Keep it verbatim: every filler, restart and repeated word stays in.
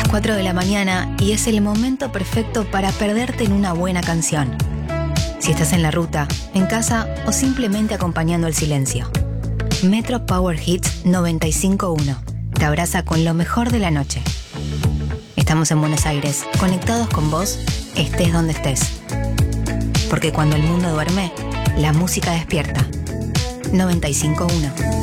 cuatro de la mañana y es el momento perfecto para perderte en una buena canción. Si estás en la ruta, en casa o simplemente acompañando el silencio. Metro Power Hits noventa y cinco punto uno te abraza con lo mejor de la noche. Estamos en Buenos Aires, conectados con vos, estés donde estés. Porque cuando el mundo duerme, la música despierta. noventa y cinco punto uno